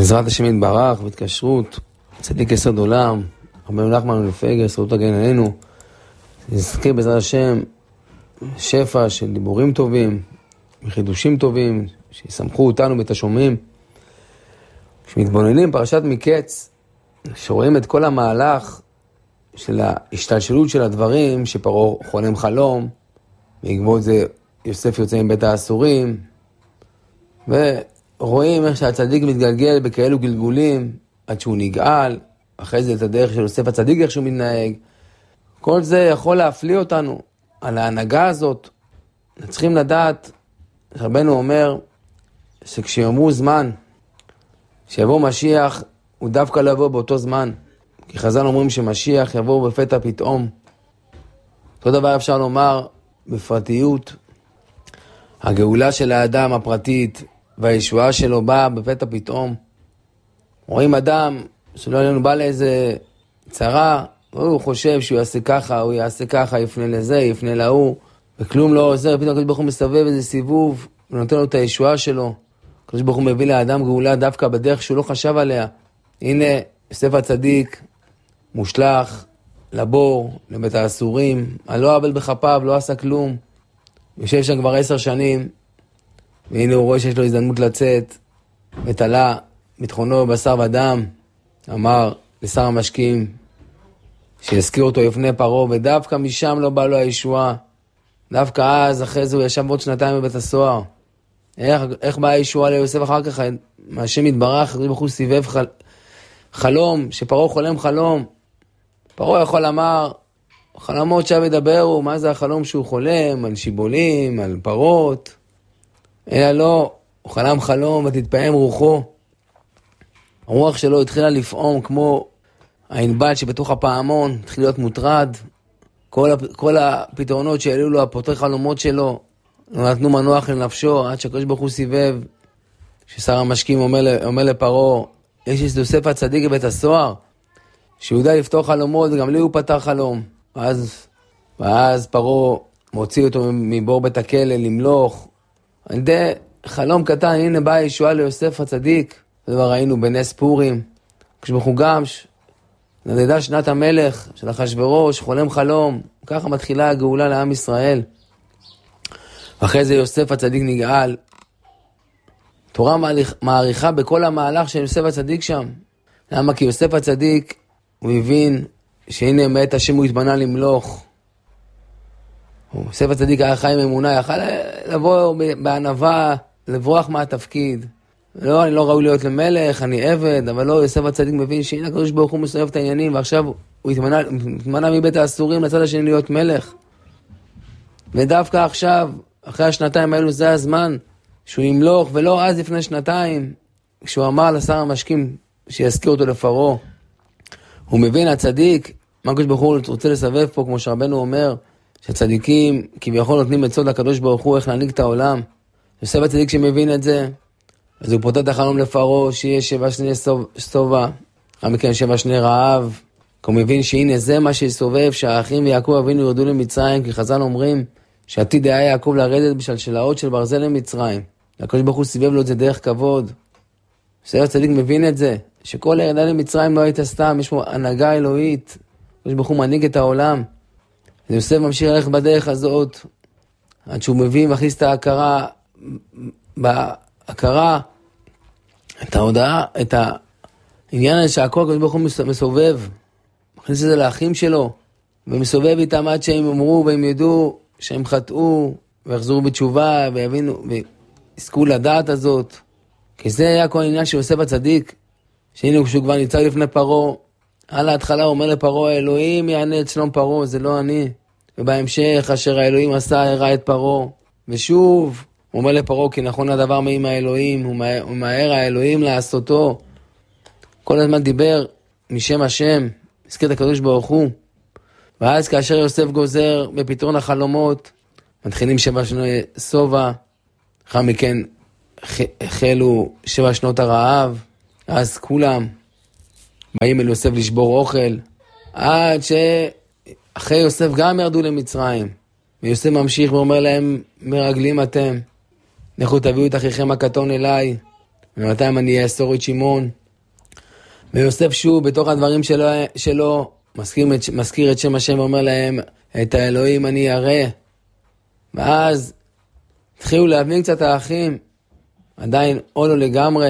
בעזרת השם יתברך והתקשרות, צדיק יסוד עולם, רבי נחמן לפגר, זכות תגן עלינו, נזכה בעזרת השם שפע של דיבורים טובים, וחידושים טובים, שיסמכו אותנו ואת השומעים. כשמתבוננים פרשת מקץ, שרואים את כל המהלך של ההשתלשלות של הדברים, שפרעה חולם חלום, בעקבות זה יוסף יוצא מבית האסורים, ורואים איך שהצדיק מתגלגל בכאלו גלגולים, עד שהוא נגאל, אחרי זה את הדרך של יוסף הצדיק, איך שהוא מתנהג. כל זה יכול להפליא אותנו על ההנהגה הזאת. צריכים לדעת, רבנו אומר, שכשיאמרו זמן, שיבוא משיח, הוא דווקא לא יבוא באותו זמן. כי חז"ל אומרים שמשיח יבוא בפתע פתאום. אותו דבר אפשר לומר בפרטיות. הגאולה של האדם הפרטית והישועה שלו באה בפתע פתאום. רואים אדם שלא עלינו בא לאיזה צרה, הוא חושב שהוא יעשה ככה, הוא יעשה ככה, יפנה לזה, יפנה להוא, וכלום לא עוזר. פתאום הקדוש ברוך הוא מסובב איזה סיבוב, ונותן לו את הישועה שלו. הקדוש ברוך הוא מביא לאדם גאולה דווקא בדרך שהוא לא חשב עליה. הנה, יוסף הצדיק מושלח לבור, לבית האסורים, על לא עוול בכפיו, לא עשה כלום. יושב שם כבר 10 שנים, והנה הוא רואה שיש לו הזדמנות לצאת, ותלה ביטחונו בשר ודם, אמר לשר המשקים, שיזכיר אותו לפני פרעה, ודווקא משם לא בא לו הישועה. דווקא אז, אחרי זה הוא ישב עוד 2 בבית הסוהר. איך באה הישועה ליוסף אחר כך? מהשם יתברך, הוא סיבב חלום, שפרעה חולם חלום. פרעה יכול לומר, חלומות שב ידברו, מה זה החלום שהוא חולם? על שיבולים, על פרות. אלא לא, הוא חלם חלום ותתפעם רוחו. הרוח שלו התחילה לפעום כמו הענבל שבתוך הפעמון, התחיל להיות מוטרד. כל הפתרונות שהעלו לו, הפותרי חלומות שלו, לא נתנו מנוח לנפשו, עד שהקדוש ברוך הוא סיבב, ששר המשקים אומר לפרעה, יש את יוסף הצדיק בבית הסוהר, שהוא יודע לפתור חלומות, וגם לי הוא פתר חלום. ואז פרעה מוציא אותו מבור בית הכלא למלוך. על ידי חלום קטן, הנה באה ישועה ליוסף הצדיק. זה דבר ראינו בנס פורים. כשברוך גם נדדה שנת המלך של אחשוורוש, חולם חלום. ככה מתחילה הגאולה לעם ישראל. אחרי זה יוסף הצדיק נגאל. תורה מעריכה בכל המהלך של יוסף הצדיק שם. למה? כי יוסף הצדיק, הוא הבין שהנה מאת השם הוא התבנה למלוך. יוסף הצדיק היה חי עם אמונה, יכל לבוא בענווה, לברוח מהתפקיד. לא, אני לא ראוי להיות למלך, אני עבד, אבל לא, יוסף הצדיק מבין שהנה הקדוש ברוך הוא מסובב את העניינים, ועכשיו הוא התמנה מבית האסורים לצד השני להיות מלך. ודווקא עכשיו, אחרי 2 האלו, זה הזמן שהוא ימלוך, ולא אז לפני 2, כשהוא אמר לשר המשקים שיזכיר אותו לפרעה. הוא מבין, הצדיק, מה הקדוש ברוך הוא רוצה לסבב פה, כמו שרבנו אומר, שהצדיקים כביכול נותנים עצות לקדוש ברוך הוא איך להנהיג את העולם. יוסף הצדיק שמבין את זה, אז הוא פותח את החלום לפרעה, שיהיה 7 שני שובע, אחר מכן 7 שני רעב, כי הוא מבין שהנה זה מה שיסובב, שהאחים ויעקב אבינו ירדו למצרים, כי חז"ל אומרים שעתיד היה יעקב לרדת בשלשלאות של ברזל למצרים. הקדוש ברוך הוא סיבב לו את זה דרך כבוד. יוסף הצדיק מבין את זה, שכל הירידה למצרים לא הייתה סתם, יש פה הנהגה אלוהית, הקדוש ברוך הוא מנהיג את העולם. יוסף ממשיך ללכת בדרך הזאת, עד שהוא מביא, מכניס את ההכרה, בהכרה, את ההודעה, את העניין הזה שהכל הקדוש ברוך הוא מסובב, מכניס את זה לאחים שלו, ומסובב איתם עד שהם אמרו והם ידעו שהם חטאו, ויחזרו בתשובה, ויבינו, ויזכו לדעת הזאת. כי זה היה כל העניין של יוסף הצדיק, שהנה כשהוא כבר ניצב לפני פרעה, על ההתחלה הוא אומר לפרעה, אלוהים יענה את שלום פרעה, זה לא אני. ובהמשך, אשר האלוהים עשה, הראה את פרעה. ושוב, הוא אומר לפרעה, כי נכון הדבר מעם האלוהים, הוא מהר האלוהים לעשותו. כל הזמן דיבר משם השם, הזכיר את הקדוש ברוך הוא. ואז כאשר יוסף גוזר בפתרון החלומות, מתחילים 7 שני שובע, אחר מכן החלו 7 שנות הרעב, אז כולם באים אל יוסף לשבור אוכל, עד שאחרי יוסף גם ירדו למצרים, ויוסף ממשיך ואומר להם, מרגלים אתם, לכו תביאו את אחיכם הקטון אליי, ומאתיים אני אאסור את שמעון. ויוסף שוב בתוך הדברים שלו מזכיר את שם השם ואומר להם, את האלוהים אני אראה. ואז התחילו להבין קצת האחים, עדיין עולו לגמרי,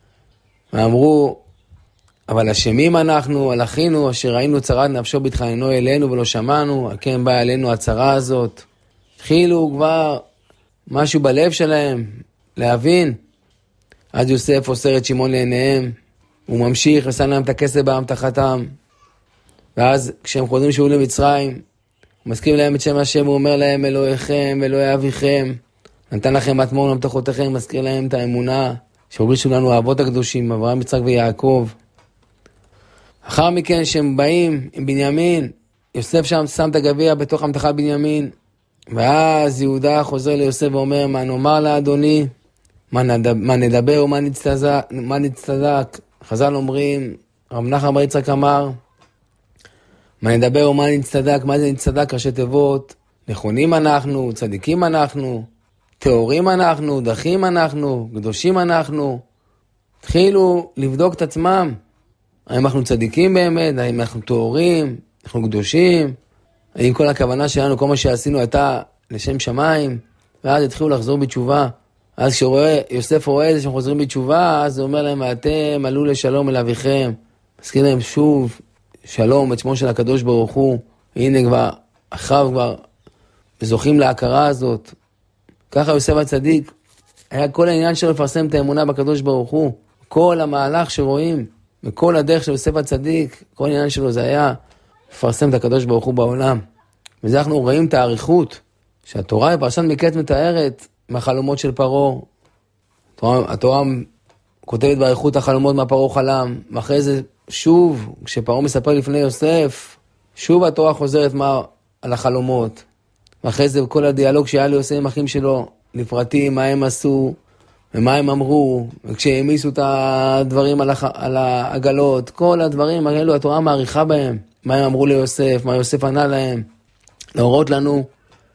ואמרו, אבל אשמים אנחנו, על אחינו, אשר ראינו צרת נפשו בהתחננו אלינו ולא שמענו, כן באה אלינו הצרה הזאת. התחילו כבר משהו בלב שלהם, להבין. אז יוסף אוסר את שמעון לעיניהם, הוא ממשיך, ושם להם את הכסף באמתחתם. ואז כשהם חוזרים שוב למצרים, הוא מזכיר להם את שם השם, הוא אומר להם, אלוהיכם, אלוהי אביכם, נתן לכם מטמון ומתחותיכם, מזכיר להם את האמונה, שהורישו לנו האבות הקדושים, אברהם, יצחק ויעקב. אחר מכן שהם באים עם בנימין, יוסף שם את הגביע בתוך המתחת בנימין, ואז יהודה חוזר ליוסף ואומר, מה נאמר לאדוני, מה נדבר ומה נצטדק. חז"ל אומרים, רב נחמן בר יצחק אמר, מה נדבר ומה נצטדק, מה זה נצטדק? ראשי תיבות, נכונים אנחנו, צדיקים אנחנו, טהורים אנחנו, דחים אנחנו, קדושים אנחנו. התחילו לבדוק את עצמם, האם אנחנו צדיקים באמת, האם אנחנו טהורים, אנחנו קדושים, האם כל הכוונה שלנו, כל מה שעשינו הייתה לשם שמיים, ואז התחילו לחזור בתשובה. אז כשיוסף רואה את זה שהם חוזרים בתשובה, אז הוא אומר להם, ואתם עלו לשלום אל אביכם. מזכיר להם שוב שלום את שמו של הקדוש ברוך הוא. הנה כבר, אחריו כבר זוכים להכרה הזאת. ככה יוסף הצדיק, היה כל העניין שלו לפרסם את האמונה בקדוש ברוך הוא. כל המהלך שרואים, וכל הדרך של יוסף הצדיק, כל העניין שלו זה היה לפרסם את הקדוש ברוך הוא בעולם. וזה אנחנו רואים את האריכות, שהתורה בפרשת מקץ מתארת מהחלומות של פרעה. התורה כותבת באריכות החלומות מה פרעה חלם, ואחרי זה שוב, כשפרעה מספר לפני יוסף, שוב התורה חוזרת על החלומות. ואחרי זה כל הדיאלוג שהיה ליוסף עם אחים שלו, לפרטים, מה הם עשו ומה הם אמרו, וכשהעמיסו את הדברים על העגלות, כל הדברים האלו התורה מעריכה בהם, מה הם אמרו ליוסף, מה יוסף ענה להם, להורות לנו,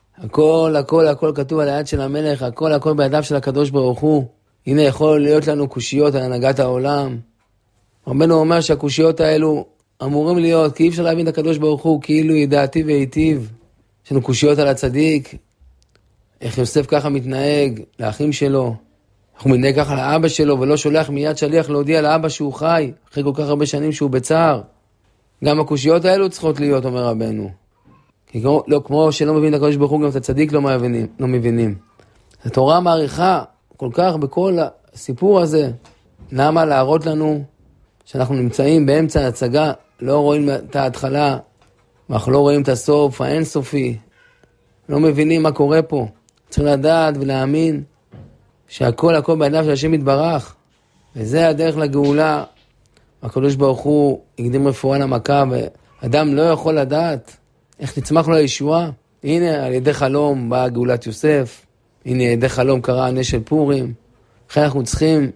הכל כתוב על היד של המלך, הכל בידיו של הקדוש ברוך הוא. הנה יכול להיות לנו קושיות על הנהגת העולם. רבנו אומר שהקושיות האלו אמורים להיות, כי אי אפשר להבין את הקדוש ברוך הוא, כאילו ידעתי והיטיב. יש לנו קושיות על הצדיק, איך יוסף ככה מתנהג לאחים שלו, איך הוא מתנהג ככה לאבא שלו, ולא שולח מיד שליח להודיע לאבא שהוא חי, אחרי כל כך הרבה שנים שהוא בצער. גם הקושיות האלו צריכות להיות, אומר רבנו. כי כמו שלא מבין את הקדוש ברוך הוא, גם את הצדיק לא מבינים. התורה מעריכה כל כך בכל הסיפור הזה. למה? להראות לנו שאנחנו נמצאים באמצע ההצגה, לא רואים את ההתחלה, ואנחנו לא רואים את הסוף האינסופי, לא מבינים מה קורה פה. צריך לדעת ולהאמין שהכל בידיו של השם יתברך, וזה הדרך לגאולה. הקדוש ברוך הוא הקדים רפואה למכה, ואדם לא יכול לדעת איך תצמח לו הישועה. הנה על ידי חלום באה גאולת יוסף, הנה על ידי חלום קרה הנס של פורים. לכן אנחנו צריכים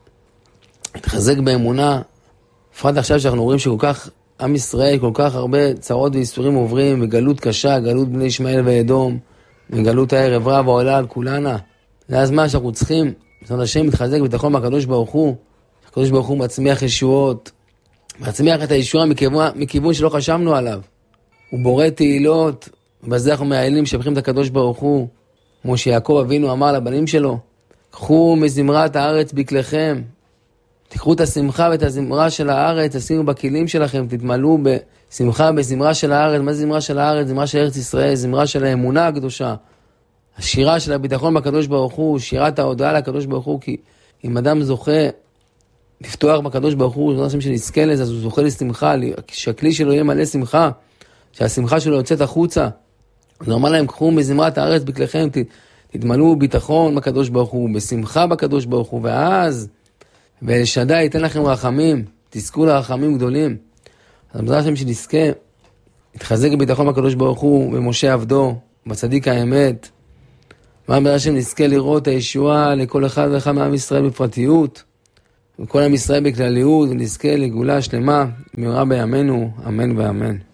להתחזק באמונה, בפרט עכשיו שאנחנו רואים שכל כך עם ישראל, כל כך הרבה צרות ואיסורים עוברים, וגלות קשה, גלות בני ישמעאל ואדום, וגלות הערב רב העולה על כולנה. זה הזמן שאנחנו צריכים, זאת השם מתחזק ביטחון מהקדוש ברוך הוא. הקדוש ברוך הוא מצמיח ישועות, מצמיח את הישועה מכיוון שלא חשבנו עליו. הוא בורא תהילות, ובזה אנחנו מעיילים שבחים את הקדוש ברוך הוא, כמו שיעקב אבינו אמר לבנים שלו, קחו מזמרת הארץ בכליכם, תקחו את השמחה ואת הזמרה של הארץ, תשימו בכלים שלכם, תתמלאו בשמחה בזמרה של הארץ. מה זה זמרה של הארץ? זמרה של ארץ ישראל, זמרה של האמונה הקדושה, השירה של הביטחון בקדוש ברוך הוא, שירת ההודעה לקדוש ברוך הוא. כי אם אדם זוכה לפתוח בקדוש ברוך הוא, זה נושאים שנזכה לזה, אז הוא זוכה לשמחה, שהכלי שלו יהיה מלא שמחה, שהשמחה שלו יוצאת החוצה. אז הוא אמר להם, קחו מזמרת הארץ בכליכם, תתמלאו ביטחון בקדוש ברוך הוא, בשמחה בקדוש ברוך הוא, ואז ואל שדי ייתן לכם רחמים, תזכו לרחמים גדולים. אז בעזרת השם שנזכה, יתחזק בביטחון בקדוש ברוך הוא, במשה עבדו, בצדיק האמת. בעזרת השם נזכה לראות הישועה לכל אחד ואחד מעם ישראל בפרטיות, וכל עם ישראל בכלליות, ונזכה לגאולה שלמה, במהרה בימינו, אמן ואמן.